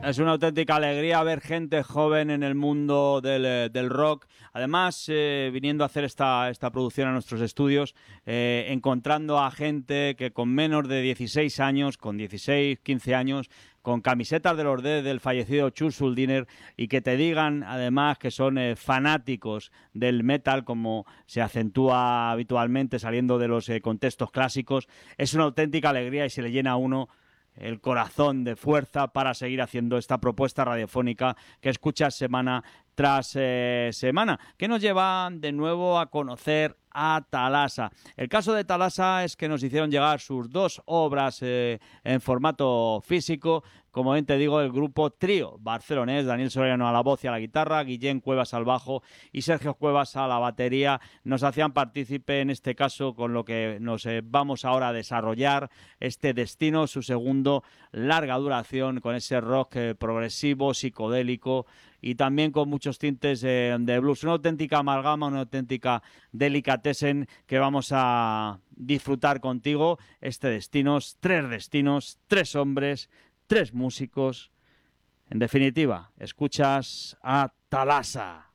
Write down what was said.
Es una auténtica alegría ver gente joven en el mundo del rock. Además, viniendo a hacer esta producción a nuestros estudios, encontrando a gente que con menos de 16 años, con 16, 15 años, con camisetas de los Dead del fallecido Chus Schuldiner, y que te digan además que son fanáticos del metal, como se acentúa habitualmente saliendo de los contextos clásicos. Es una auténtica alegría y se le llena a uno el corazón de fuerza para seguir haciendo esta propuesta radiofónica que escuchas semana tras semana, que nos lleva de nuevo a conocer a Thalassa. El caso de Thalassa es que nos hicieron llegar sus dos obras en formato físico. Como bien te digo, el grupo trío barcelonés, Daniel Soriano a la voz y a la guitarra, Guillén Cuevas al bajo y Sergio Cuevas a la batería, nos hacían partícipe en este caso con lo que nos vamos ahora a desarrollar, este Destino, su segundo larga duración, con ese rock progresivo, psicodélico y también con muchos tintes de blues. Una auténtica amalgama, una auténtica delicatessen que vamos a disfrutar contigo. Este Destinos, tres hombres, tres músicos. En definitiva, escuchas a Thalassa.